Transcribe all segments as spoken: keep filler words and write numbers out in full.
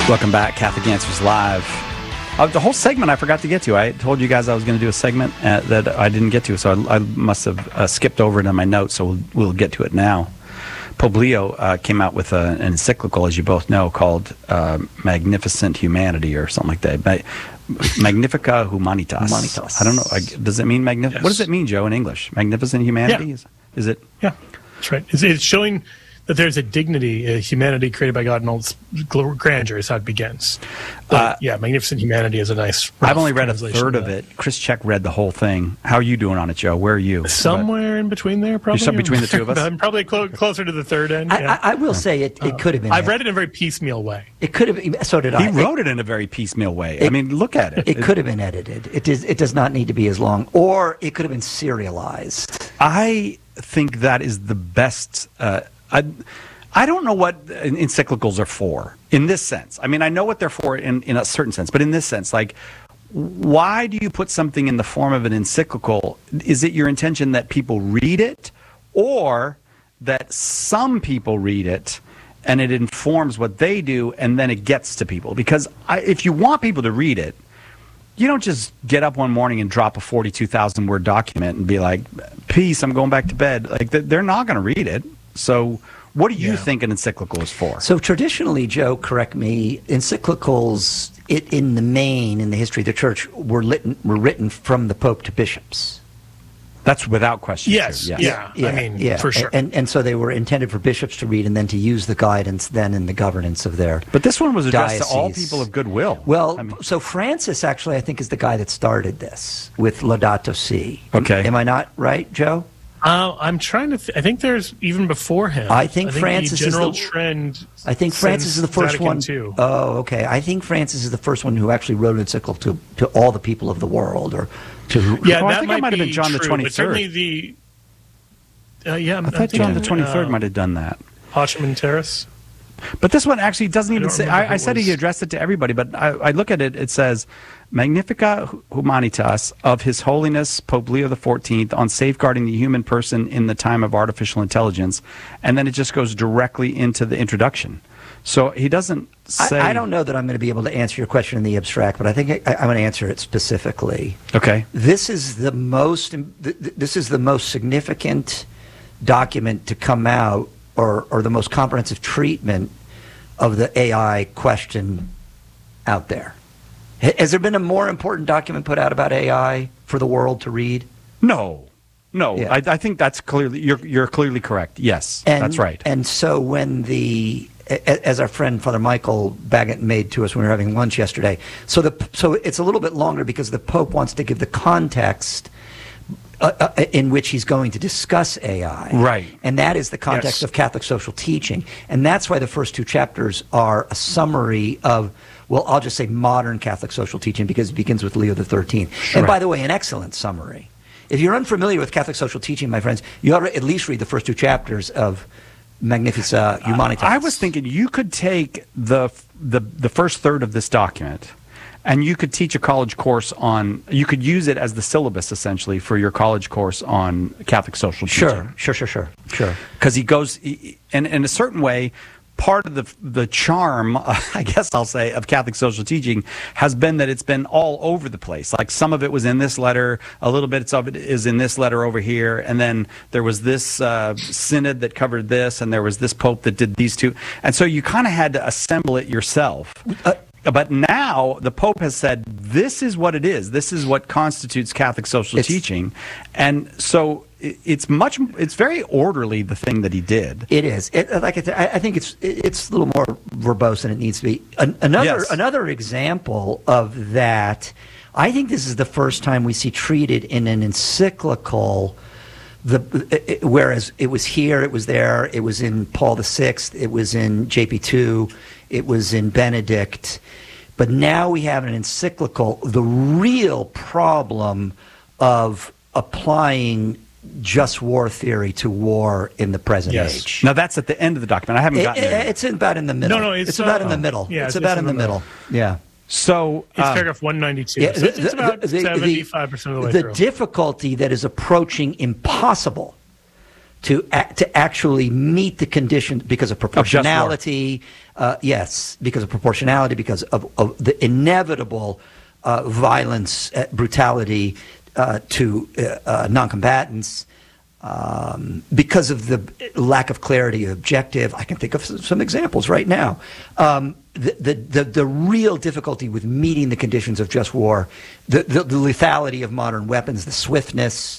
Welcome back, Catholic Answers Live. Uh, the whole segment I forgot to get to. I told you guys I was going to do a segment uh, that I didn't get to, so I, I must have uh, skipped over it on my notes, so we'll, we'll get to it now. Pope Leo uh, came out with a, an encyclical, as you both know, called uh, Magnificent Humanity or something like that. Ma- Magnifica Humanitas. Humanitas. I don't know. I, does it mean magnificent? Yes. What does it mean, Joe, in English? Magnificent Humanity? Yeah. Is, is it? Yeah, that's right. It's, it's showing that there's a dignity, a humanity created by God in all its gl- grandeur is how it begins. But, Uh, yeah, Magnificent Humanity is a nice I've only read a translation third of that. it. Chris Check read the whole thing. How are you doing on it, Joe? Where are you? Somewhere in between there, probably. some between the two of us? I'm probably clo- closer to the third end. I, yeah. I, I will say it, it could have been. I've read it in a very piecemeal way. It could have been. So did I. He wrote it in a very piecemeal way. I It- mean, look at it. It could have been edited. It does. It does not need to be as long, or it could have been serialized. I think that is the best. Uh, I, I don't know what encyclicals are for in this sense. I mean, I know what they're for in, in a certain sense, but in this sense, like, why do you put something in the form of an encyclical? Is it your intention that people read it, or that some people read it and it informs what they do and then it gets to people? Because I, if you want people to read it, you don't just get up one morning and drop a forty-two thousand word document and be like, peace, I'm going back to bed. Like, they're not going to read it. So what do you Yeah. think an encyclical is for? So traditionally, Joe, correct me, encyclicals, it, in the main, in the history of the church, were, written were written from the Pope to bishops. That's without question. Yes, true, yeah. I mean, for sure. And, and so they were intended for bishops to read and then to use the guidance then in the governance of their But this one was addressed to all diocese. people of goodwill. Well, I mean, so Francis actually, I think, is the guy that started this with Laudato Si. Okay. Am I not right, Joe? Uh, I'm trying to. Th- I think there's even before him. I think Francis the is general the- trend. I think Francis is the first Vatican one. II. Oh, okay. I think Francis is the first one who actually wrote an encyclical to, to all the people of the world, or to who, Yeah, Oh, I that think it might might have be been John the true, but twenty-third. Certainly the. Uh, yeah, I thought John the twenty-third uh, might have done that. Hochman Terrace. But this one actually doesn't I even don't say. remember I, who I it said was. he addressed it to everybody, but I, I look at it. It says, "Magnifica Humanitas of His Holiness Pope Leo the Fourteenth on safeguarding the human person in the time of artificial intelligence," and then it just goes directly into the introduction. So he doesn't say. I, I don't know that I'm going to be able to answer your question in the abstract, but I think I, I'm going to answer it specifically. Okay. This is the most. th- th- This is the most significant document to come out, or or the most comprehensive treatment of the A I question out there. Ha- Has there been a more important document put out about A I for the world to read? No. No. Yeah. I, I think that's clearly. You're you're clearly correct. Yes, And, that's right. And so when the, a- as our friend Father Michael Baggett made to us when we were having lunch yesterday, so the so it's a little bit longer because the Pope wants to give the context uh, uh, in which he's going to discuss A I. Right. And that is the context Yes. of Catholic social teaching. And that's why the first two chapters are a summary of, well, I'll just say modern Catholic social teaching because it begins with Leo the thirteenth. And Right. by the way, an excellent summary. If you're unfamiliar with Catholic social teaching, my friends, you ought to at least read the first two chapters of Magnifica Humanitas. I was thinking you could take the the the first third of this document, and you could teach a college course on. You could use it as the syllabus essentially for your college course on Catholic social teaching. Sure, sure, sure, sure, sure. Because he goes, he- and in a certain way, part of the the charm, uh, I guess I'll say, of Catholic social teaching has been that it's been all over the place. Like some of it was in this letter, a little bit of it is in this letter over here, and then there was this uh, synod that covered this, and there was this pope that did these two, and so you kind of had to assemble it yourself. Uh, But now the Pope has said, this is what it is. This is what constitutes Catholic social It's- teaching. And so it- it's much, it's very orderly, the thing that he did. It is. It, like I, th- I I think it's it's a little more verbose than it needs to be. An, another Yes. another example of that. I think this is the first time we see treated in an encyclical. The it, it- whereas it was here, it was there, it was in Paul the Sixth, it was in J P two, it was in Benedict, but now we have an encyclical. The real problem of applying just war theory to war in the present Yes. age. Now that's at the end of the document. I haven't It- gotten it- there yet. it's about in the middle. No, no, it's, about uh, in the middle. yeah, it's it's- about it's in the middle. Yeah. So It's uh, paragraph one ninety-two. Yeah, so it's, it's the- about the- the- seventy-five percent of the way the through. difficulty that is approaching impossible to a- to actually meet the conditions because of proportionality. Uh, yes, because of proportionality, because of, of the inevitable uh, violence, uh, brutality uh, to uh, uh, non-combatants. Um, because of the lack of clarity of objective. I can think of some examples right now. Um, the, the, the, the real difficulty with meeting the conditions of just war, the, the, the lethality of modern weapons, the swiftness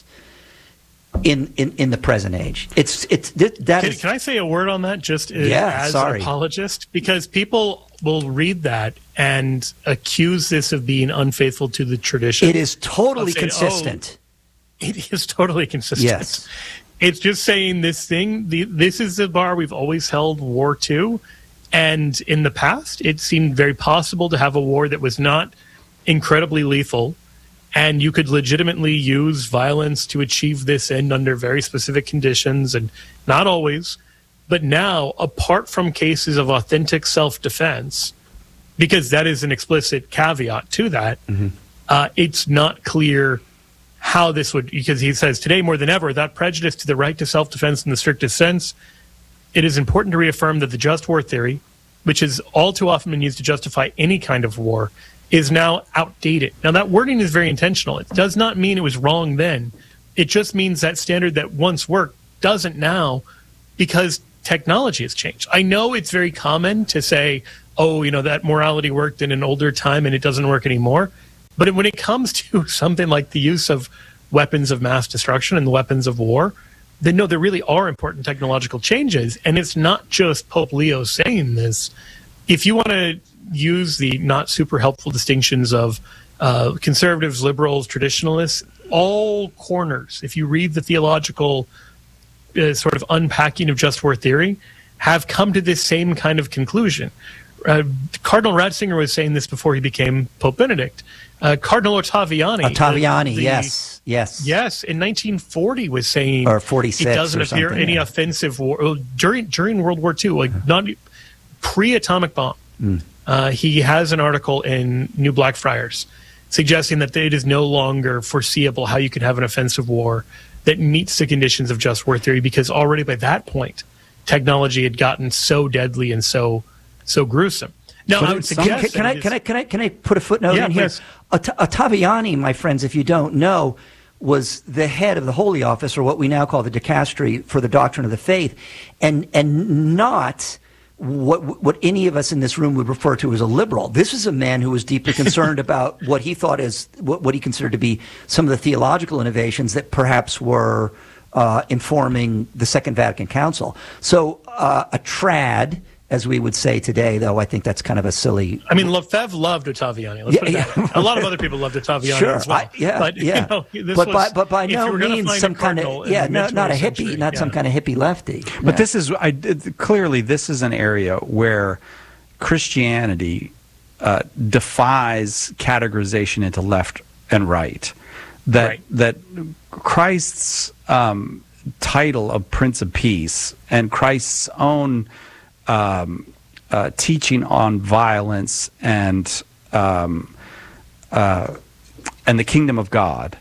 in, in, in the present age. It's, it's, that can, is, can I say a word on that just as, yeah, as sorry. an apologist? Because people will read that and accuse this of being unfaithful to the tradition. it is totally saying, consistent. Oh, it is totally consistent. Yes. It's just saying this thing, the, this is the bar we've always held war to. And in the past, it seemed very possible to have a war that was not incredibly lethal. And you could legitimately use violence to achieve this end under very specific conditions, and not always. But now, apart from cases of authentic self-defense, because that is an explicit caveat to that, mm-hmm. uh, it's not clear how this would, because he says, today more than ever, without prejudice to the right to self-defense in the strictest sense, it is important to reaffirm that the just war theory, which has all too often been used to justify any kind of war, is now outdated. Now, that wording is very intentional. It does not mean it was wrong then. It just means that standard that once worked doesn't now, because technology has changed. I know it's very common to say, oh, you know, that morality worked in an older time and it doesn't work anymore. But when it comes to something like the use of weapons of mass destruction and the weapons of war, then no, there really are important technological changes. And it's not just Pope Leo saying this. If you want to use the not super helpful distinctions of uh, conservatives, liberals, traditionalists, all corners, if you read the theological uh, sort of unpacking of just war theory, have come to this same kind of conclusion. Uh, Cardinal Ratzinger was saying this before he became Pope Benedict. Uh, Cardinal Ottaviani. Ottaviani, the, yes, yes. Yes, in nineteen forty was saying or forty-six it doesn't or appear any yeah. offensive war. Well, during, during World War Two, like not pre-atomic bomb, mm. uh, he has an article in New Blackfriars suggesting that it is no longer foreseeable how you could have an offensive war that meets the conditions of just war theory, because already by that point, technology had gotten so deadly and so so gruesome. Now, I would suggest can, can, I, can I can I can I put a footnote yeah, in here? Ott- Ottaviani, my friends, if you don't know, was the head of the Holy Office, or what we now call the Dicastery for the Doctrine of the Faith, and and not what what any of us in this room would refer to as a liberal. This is a man who was deeply concerned about what he thought is what, what he considered to be some of the theological innovations that perhaps were uh, informing the Second Vatican Council. So uh, a trad, as we would say today, though I think that's kind of a silly... I mean, Lefebvre loved Ottaviani. Let's yeah, put it that yeah. way. A lot of other people loved Ottaviani sure, as well. I, yeah, but, yeah. You know, this but, was, by, but by no means some kind of... Yeah, no, not a hippie, century, not yeah. some kind of hippie lefty. But yeah. this is... I, clearly, this is an area where Christianity uh, defies categorization into left and right. That, right. that Christ's um, title of Prince of Peace and Christ's own... Um, Uh, teaching on violence and um, uh, and the kingdom of God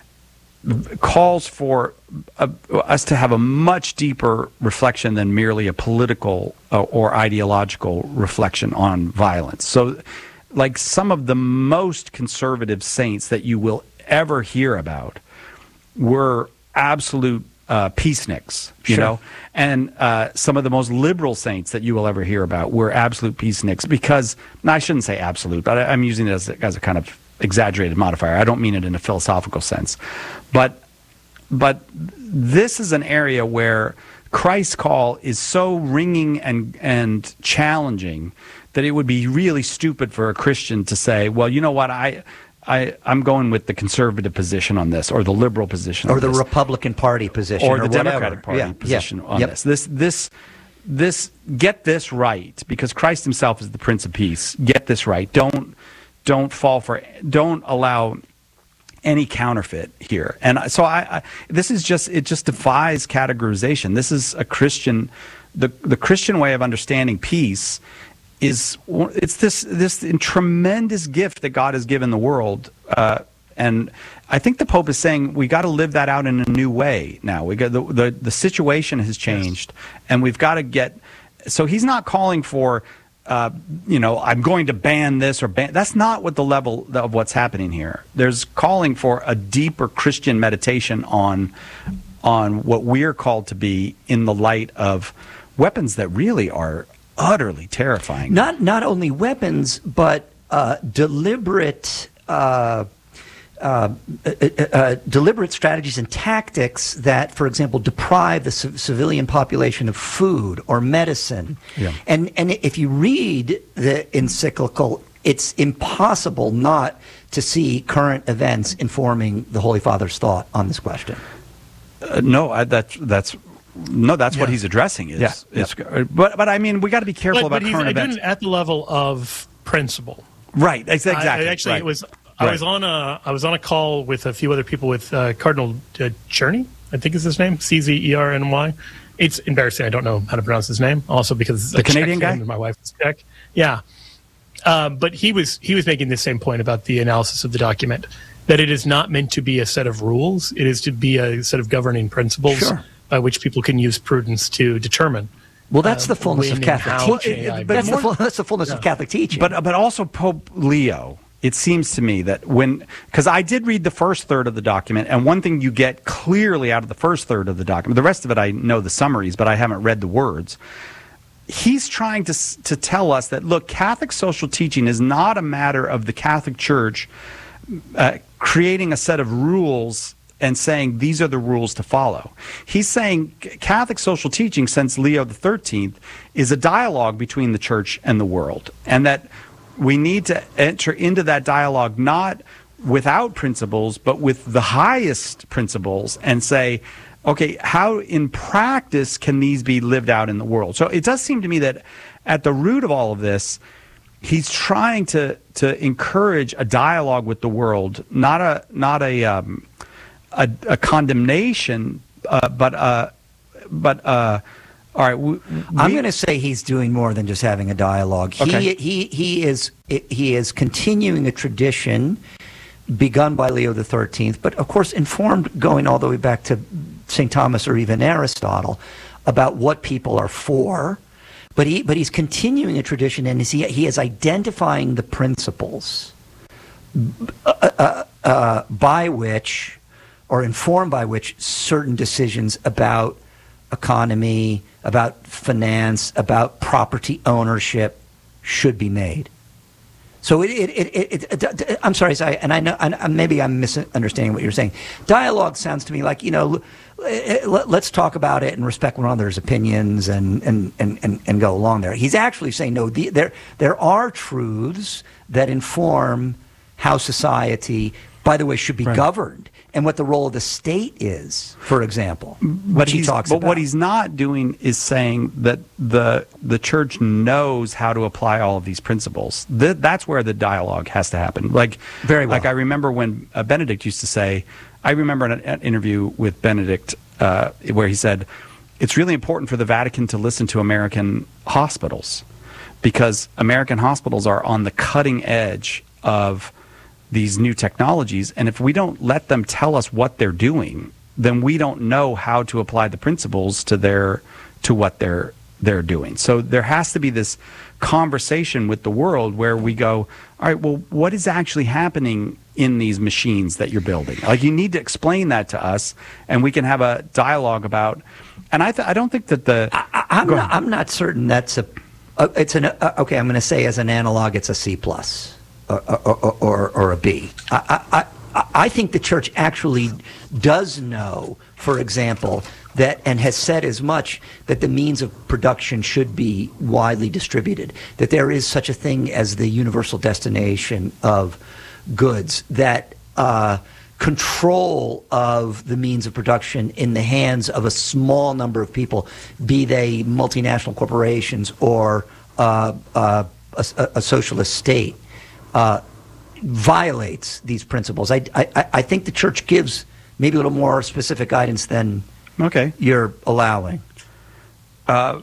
calls for a, us to have a much deeper reflection than merely a political uh, or ideological reflection on violence. So, like some of the most conservative saints that you will ever hear about were absolute Uh, peaceniks, you sure. know, and uh, some of the most liberal saints that you will ever hear about were absolute peaceniks, because, no, I shouldn't say absolute, but I, I'm using it as a, as a kind of exaggerated modifier. I don't mean it in a philosophical sense. But, but this is an area where Christ's call is so ringing and, and challenging that it would be really stupid for a Christian to say, well, you know what, I... I, I'm going with the conservative position on this, or the liberal position, or on the this, Republican Party position, or or the whatever. Democratic Party yeah. position yeah. on yep. this. This, this, this. Get this right, because Christ Himself is the Prince of Peace. Get this right. Don't, don't fall for. Don't allow any counterfeit here. And so I, I this is just it just defies categorization. This is a Christian, the the Christian way of understanding peace. Is it's this this tremendous gift that God has given the world uh, And I think the Pope is saying we got to live that out in a new way now. We got the the, the situation has changed, yes. and we've got to get. So he's not calling for, uh, you know, I'm going to ban this or ban. That's not what the level of what's happening here. There's calling for a deeper Christian meditation on on what we're called to be in the light of weapons that really are utterly terrifying. Not not only weapons, but uh, deliberate. Uh, Uh, uh, uh, deliberate strategies and tactics that, for example, deprive the c- civilian population of food or medicine. Yeah. And and if you read the encyclical, it's impossible not to see current events informing the Holy Father's thought on this question. Uh, no, I, that's that's no, that's yeah. what he's addressing. Is, yeah. is yeah. but but I mean, we got to be careful but, about but current he's events doing it at the level of principle. Right. Exactly. I, actually, right. it was. I right. was on a I was on a call with a few other people with uh, Cardinal uh, Czerny, I think is his name, C Z E R N Y. It's embarrassing. I don't know how to pronounce his name. Also because it's the a Canadian Czech guy. And my wife is Czech. Yeah, uh, but he was he was making the same point about the analysis of the document, that it is not meant to be a set of rules. It is to be a set of governing principles sure. by which people can use prudence to determine. Well, that's uh, the fullness of Catholic teaching. That's, more, the full, that's the fullness yeah. of Catholic teaching. But but also Pope Leo. It seems to me that when, because I did read the first third of the document, and one thing you get clearly out of the first third of the document, the rest of it I know the summaries, but I haven't read the words. He's trying to to tell us that, look, Catholic social teaching is not a matter of the Catholic Church uh, creating a set of rules and saying these are the rules to follow. He's saying Catholic social teaching since Leo the thirteenth is a dialogue between the Church and the world, and that we need to enter into that dialogue not without principles, but with the highest principles, and say, okay, how in practice can these be lived out in the world? So it does seem to me that at the root of all of this, he's trying to to encourage a dialogue with the world, not a not a um, a, a condemnation, uh, but uh, but. Uh, All right, we, I'm going to say he's doing more than just having a dialogue. He okay. he he is he is continuing a tradition begun by Leo the thirteenth, but of course informed going all the way back to Saint Thomas or even Aristotle about what people are for. But he but he's continuing a tradition, and he he is identifying the principles uh, uh, uh, by which, or informed by which, certain decisions about economy, about finance, about property ownership should be made. So it, it, it, it, it I'm sorry, and I know, and maybe I'm misunderstanding what you're saying. Dialogue sounds to me like, you know, let's talk about it and respect one another's opinions and and, and, and, and go along there. He's actually saying, no, the, there there are truths that inform how society, by the way, should be right. governed, and what the role of the state is, for example. But he he's, talks but about. what he's not doing is saying that the the church knows how to apply all of these principles. Th- that's where the dialogue has to happen. Like, Very well. Like I remember when uh, Benedict used to say, I remember an, an interview with Benedict uh, where he said, it's really important for the Vatican to listen to American hospitals, because American hospitals are on the cutting edge of these new technologies, and if we don't let them tell us what they're doing, then we don't know how to apply the principles to their to what they're they're doing. So there has to be this conversation with the world where we go, all right, well, what is actually happening in these machines that you're building? Like, you need to explain that to us, and we can have a dialogue about. And I th- I don't think that the I, I'm not I'm not certain that's a uh, it's an uh, okay. I'm going to say as an analog, it's a C plus. Or, or, or, or a B. I, I, I think the church actually does know, for example, that, and has said as much, that the means of production should be widely distributed, that there is such a thing as the universal destination of goods, that uh, control of the means of production in the hands of a small number of people, be they multinational corporations or uh, uh, a, a socialist state, Uh, violates these principles. I, I, I think the church gives maybe a little more specific guidance than okay. you're allowing. Uh,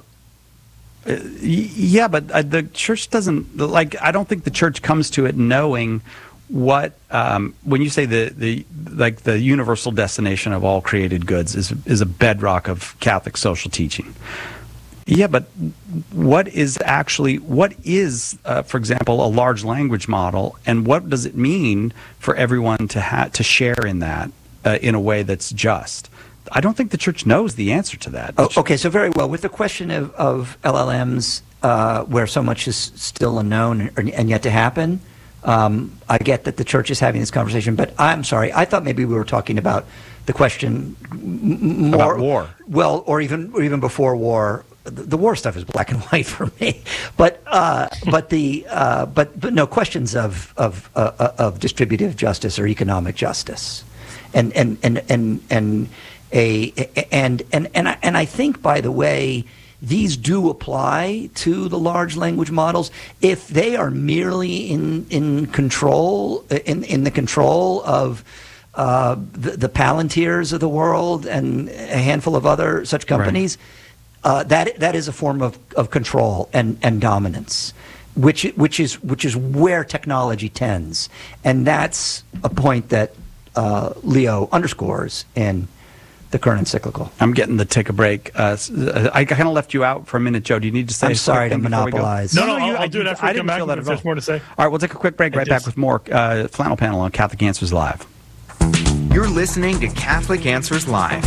yeah, but uh, the church doesn't, like, I don't think the church comes to it knowing what um, when you say the, the like the universal destination of all created goods is is a bedrock of Catholic social teaching. Yeah, but what is actually what is, uh, for example, a large language model, and what does it mean for everyone to ha- to share in that uh, in a way that's just? I don't think the church knows the answer to that. Oh, okay, so very well. With the question of, of L L Ms, uh, where so much is still unknown and, and yet to happen, um, I get that the church is having this conversation, but I'm sorry, I thought maybe we were talking about the question m- more about war. Well, or even or even before war. The, the war stuff is black and white for me, but uh, but the uh, but but no questions of of uh, of distributive justice or economic justice, and and and and and. A and and and I, and I think, by the way, these do apply to the large language models if they are merely in in control in in the control of uh, the, the Palantirs of the world and a handful of other such companies. Right. Uh, that that is a form of, of control and, and dominance, which which is which is where technology tends, and that's a point that uh, Leo underscores in the current encyclical. I'm getting the take a break. Uh, I kind of left you out for a minute, Joe. Do you need to say? I'm sorry to monopolize. No, no, no, I'll, you, I'll do it after I we come didn't back. feel that If at all. there's more to say. All right, we'll take a quick break. I Right just- back with more uh, Flannel Panel on Catholic Answers Live. You're listening to Catholic Answers Live.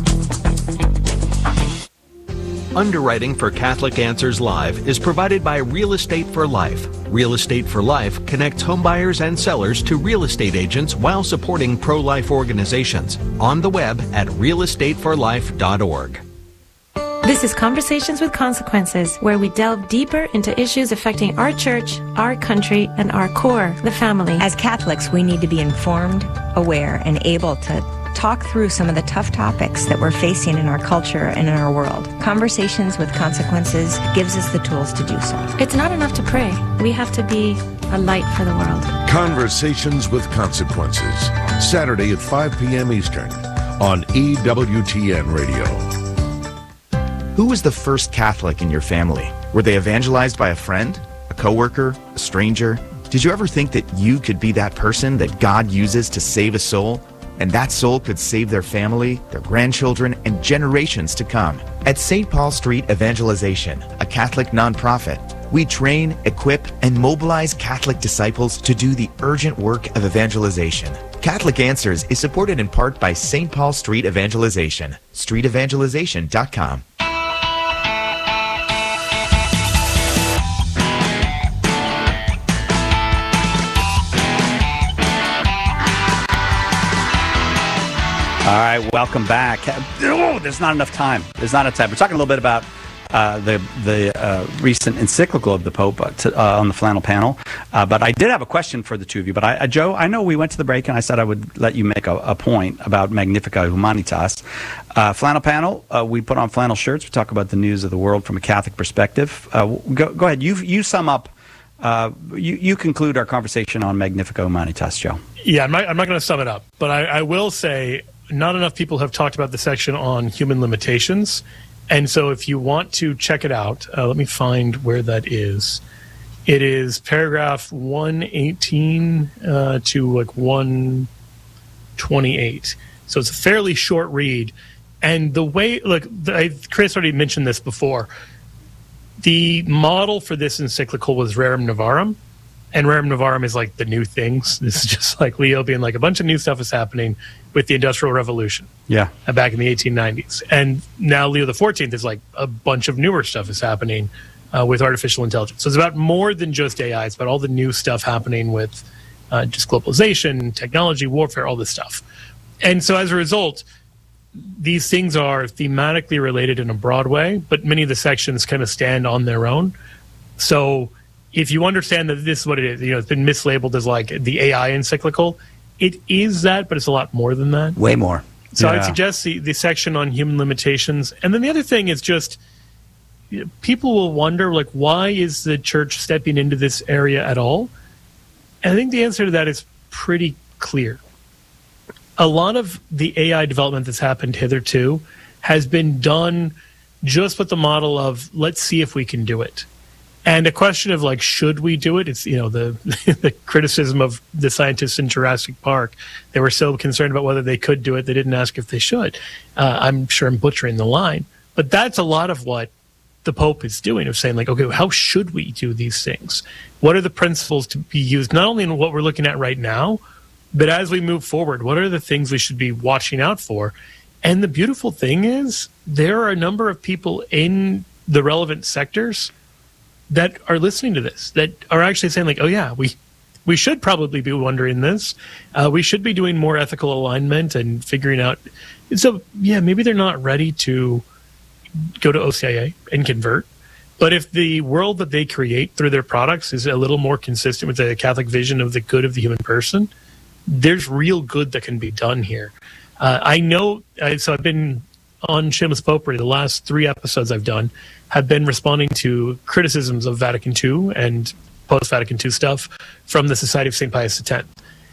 Underwriting for Catholic Answers Live is provided by Real Estate for Life. Real Estate for Life connects homebuyers and sellers to real estate agents while supporting pro-life organizations. On the web at real estate for life dot org. This is Conversations with Consequences, where we delve deeper into issues affecting our church, our country, and our core, the family. As Catholics, we need to be informed, aware, and able to talk through some of the tough topics that we're facing in our culture and in our world. Conversations with Consequences gives us the tools to do so. It's not enough to pray. We have to be a light for the world. Conversations with Consequences, Saturday at five p.m. Eastern on E W T N Radio. Who was the first Catholic in your family? Were they evangelized by a friend, a coworker, a stranger? Did you ever think that you could be that person that God uses to save a soul? And that soul could save their family, their grandchildren, and generations to come. At Saint Paul Street Evangelization, a Catholic nonprofit, we train, equip, and mobilize Catholic disciples to do the urgent work of evangelization. Catholic Answers is supported in part by Saint Paul Street Evangelization, street evangelization dot com. All right, welcome back. Oh, there's not enough time. There's not enough time. We're talking a little bit about uh, the the uh, recent encyclical of the Pope uh, to, uh, on the Flannel Panel. Uh, but I did have a question for the two of you. But I, uh, Joe, I know we went to the break and I said I would let you make a, a point about Magnificat Humanitas. Uh, Flannel Panel, uh, we put on flannel shirts. We talk about the news of the world from a Catholic perspective. Uh, go, go ahead. You you sum up. Uh, you, you conclude our conversation on Magnificat Humanitas, Joe. Yeah, I'm not, I'm not going to sum it up, but I, I will say not enough people have talked about the section on human limitations. And so if you want to check it out, uh, let me find where that is. It is paragraph one eighteen uh, to like one twenty-eight. So it's a fairly short read. And the way, look, the, Chris already mentioned this before. The model for this encyclical was Rerum Novarum. And Rerum Novarum is like the new things. This is just like Leo being like, a bunch of new stuff is happening with the Industrial Revolution. Yeah. Uh, back in the eighteen nineties. And now Leo the fourteenth is like, a bunch of newer stuff is happening uh, with artificial intelligence. So it's about more than just A I. It's about all the new stuff happening with uh, just globalization, technology, warfare, all this stuff. And so as a result, these things are thematically related in a broad way, but many of the sections kind of stand on their own. So if you understand that this is what it is, you know, it's been mislabeled as like the A I encyclical, it is that, but it's a lot more than that. Way more. So Yeah. I'd suggest the, the section on human limitations. And then the other thing is just, you know, people will wonder, like, why is the church stepping into this area at all? And I think the answer to that is pretty clear. A lot of the A I development that's happened hitherto has been done just with the model of, let's see if we can do it. And a question of like, should we do it? It's, you know, the the criticism of the scientists in Jurassic Park. They were so concerned about whether they could do it, they didn't ask if they should. Uh, I'm sure I'm butchering the line, but that's a lot of what the Pope is doing, of saying like, okay, how should we do these things? What are the principles to be used, not only in what we're looking at right now, but as we move forward, what are the things we should be watching out for? And the beautiful thing is there are a number of people in the relevant sectors that are listening to this, that are actually saying like, oh yeah, we we should probably be wondering this. Uh, we should be doing more ethical alignment and figuring out. And so yeah, maybe they're not ready to go to O C I A and convert. But if the world that they create through their products is a little more consistent with the Catholic vision of the good of the human person, there's real good that can be done here. Uh, I know, uh, so I've been on Shameless Popery, the last three episodes I've done have been responding to criticisms of Vatican Two and post-Vatican Two stuff from the Society of Saint Pius X.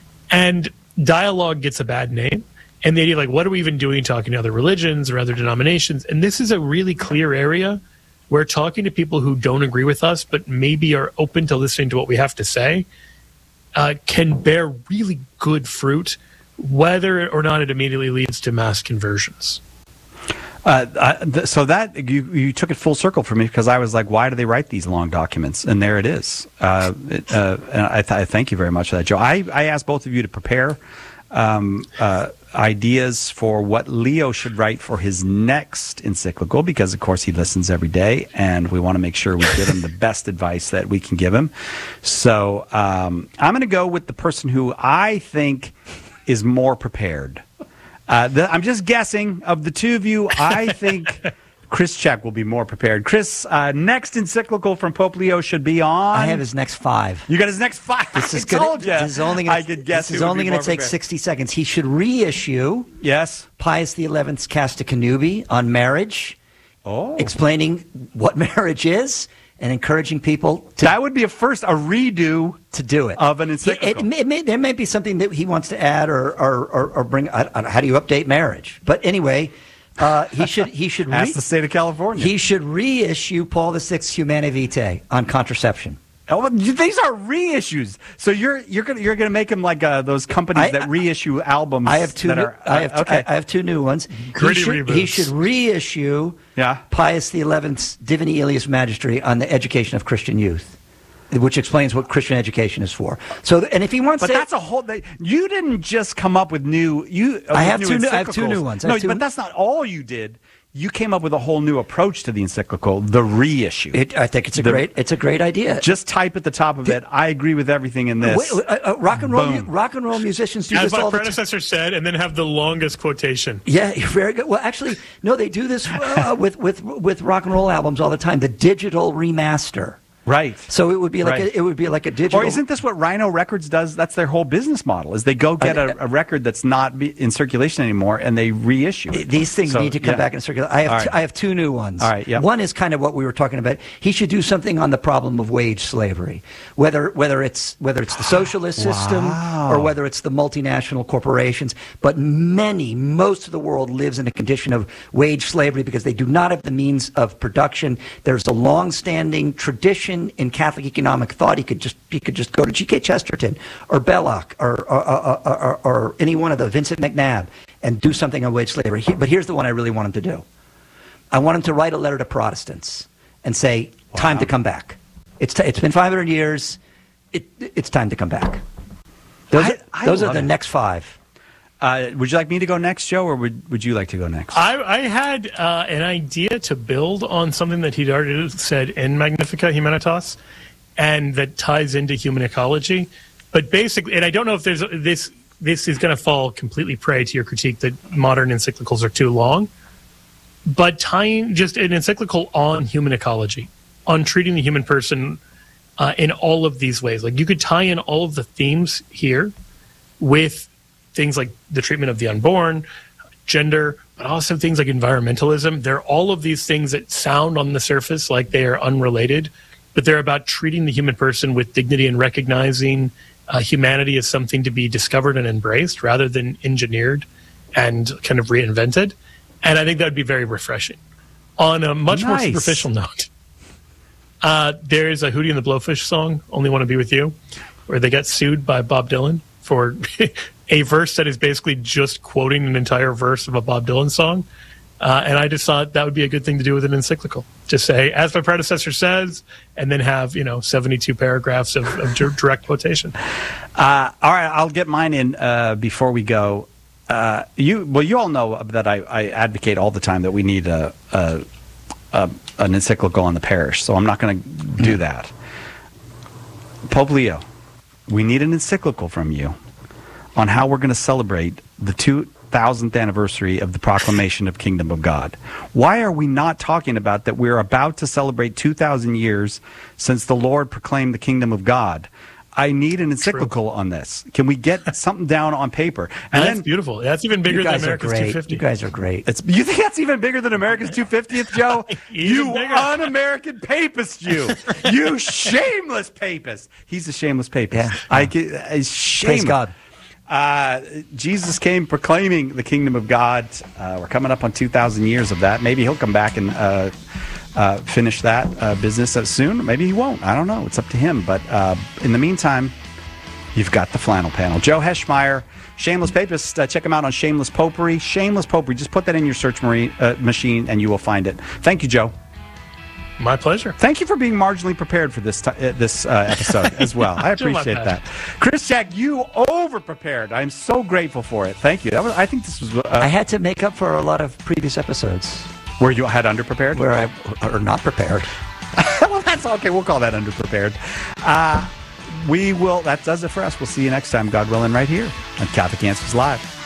And dialogue gets a bad name. And the idea, like, what are we even doing talking to other religions or other denominations? And this is a really clear area where talking to people who don't agree with us, but maybe are open to listening to what we have to say, uh, can bear really good fruit, whether or not it immediately leads to mass conversions. Uh, I, th- so that you you took it full circle for me, because I was like, why do they write these long documents? And there it is. Uh, it, uh, and I, th- I thank you very much for that, Joe. I, I asked both of you to prepare um, uh, ideas for what Leo should write for his next encyclical, because of course he listens every day, and we want to make sure we give him the best advice that we can give him. So um, I'm going to go with the person who I think is more prepared. Uh, the, I'm just guessing. Of the two of you, I think Chris Check will be more prepared. Chris, uh, next encyclical from Pope Leo should be on. I have his next five. You got his next five. This is I told gonna, you. This is only gonna, I could guess. This is only going to take prepared. sixty seconds. He should reissue. Yes. Pius the Eleventh's Casta Connubii on marriage, Oh, explaining what marriage is and encouraging people to that would be a first, a redo to do it of an It, encyclical. it may, it may, there may be something that he wants to add or or, or, or bring. I, I don't know, how do you update marriage? But anyway, uh, he should he should Ask re- the state of California. he should reissue Paul the Sixth's Humanae Vitae on contraception. Oh, these are reissues. So you're you're gonna you're gonna make him like uh, those companies I- that reissue albums. I have two. That New, are, uh, I have. okay. I have two new ones. Gritty he, should, reboots. he should reissue Yeah. Pius the Eleventh's Divini Ilius Magistri on the education of Christian youth, which explains what Christian education is for. So, and if he wants But to, that's a whole. They, you didn't just come up with new. You. Uh, I with have new two new- I have two encyclicals. new ones. I No, have two- but that's not all you did. You came up with a whole new approach to the encyclical, the reissue. it, I think it's a The- great. It's a great idea. Just type at the top of it. I agree with everything in this. Wait, uh, uh, rock and roll, mu- Boom. rock and roll musicians do As this my all the time. predecessor said, and then have the longest quotation. Yeah, you're very good. Well, actually, no, they do this uh, with with with rock and roll albums all the time. The digital remaster. Right. So it would be like Right. a, it would be like a digital. Or isn't this what Rhino Records does? That's their whole business model. Is they go get a, a record that's not be in circulation anymore and they reissue it. These things So, need to come yeah. back in circulation. I have All t- right. I have two new ones. All right, yep. One is kind of what we were talking about. He should do something on the problem of wage slavery, whether whether it's whether it's the socialist system or whether it's the multinational corporations. But many, most of the world lives in a condition of wage slavery because they do not have the means of production. There's a long-standing tradition in Catholic economic thought. He could just he could just go to G K Chesterton or Belloc or or, or, or, or any one of the Vincent McNabb and do something on wage slavery. He, but here's the one I really want him to do. I want him to write a letter to Protestants and say, "Time to come back. It's t- it's been five hundred years. It, it's time to come back." Those I- are, I those are love the it. next five. Uh, would you like me to go next, Joe, or would, would you like to go next? I, I had uh, an idea to build on something that he'd already said in Magnificat Humanitas, and that ties into human ecology. But basically, and I don't know if there's this. This is going to fall completely prey to your critique that modern encyclicals are too long. But tying just an encyclical on human ecology, on treating the human person uh, in all of these ways. Like you could tie in all of the themes here with things like the treatment of the unborn, gender, but also things like environmentalism. There are all of these things that sound on the surface like they are unrelated, but they're about treating the human person with dignity and recognizing uh, humanity as something to be discovered and embraced rather than engineered and kind of reinvented. And I think that would be very refreshing on a much more Nice. superficial note. Uh, there's a Hootie and the Blowfish song, Only Want to Be With You, where they got sued by Bob Dylan for a verse that is basically just quoting an entire verse of a Bob Dylan song. Uh, and I just thought that would be a good thing to do with an encyclical. Just say, as my predecessor says, and then have, you know, seventy-two paragraphs of, of direct quotation. Uh, all right, I'll get mine in uh, before we go. Uh, you well, you all know that I, I advocate all the time that we need a, a, a an encyclical on the parish, so I'm not going to do that. Pope Leo, we need an encyclical from you on how we're going to celebrate the two thousandth anniversary of the proclamation of Kingdom of God. Why are we not talking about that we're about to celebrate two thousand years since the Lord proclaimed the Kingdom of God? I need an encyclical True. on this. Can we get something down on paper? And that's then, beautiful. That's even bigger than America's two fifty. You guys are great. It's, you think that's even bigger than America's two fiftieth, Joe? You bigger. un-American papist, you. You shameless papist. He's a shameless papist. Yeah. I, I, shame. Praise God. Uh, Jesus came proclaiming the kingdom of God. Uh, we're coming up on two thousand years of that. Maybe he'll come back and uh, uh, finish that uh, business soon. Maybe he won't. I don't know. It's up to him. But uh, in the meantime, you've got the flannel panel. Joe Heschmeyer, Shameless Papist. Uh, check him out on Shameless Popery. Shameless Popery. Just put that in your search marine, uh, machine and you will find it. Thank you, Joe. My pleasure. Thank you for being marginally prepared for this t- uh, this uh, episode as well. I appreciate that. Chris Jack, you over-prepared. I'm so grateful for it. Thank you. That was, I think this was... Uh, I had to make up for a lot of previous episodes. Where you had under-prepared? Where I are not prepared. Well, that's okay. We'll call that under-prepared. Uh, we will... That does it for us. We'll see you next time, God willing, right here on Catholic Answers Live.